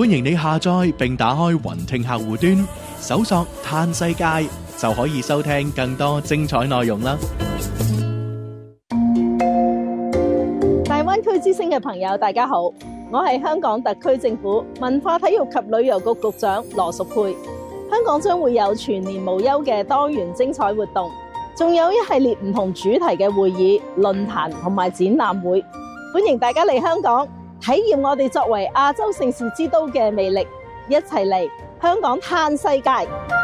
歡迎你下載並打開雲聽客戶端，搜索嘆世界就可以收聽更多精彩內容啦。 大灣區之聲嘅朋友，大家好，我係香港特區政府文化體育及旅遊局局長羅淑佩。香港將會有全年無休嘅多元精彩活動，仲有一系列唔同主題嘅會議、論壇同埋展覽會，歡迎大家嚟香港體驗我哋作為亞洲盛事之都嘅魅力，一齊嚟香港嘆世界。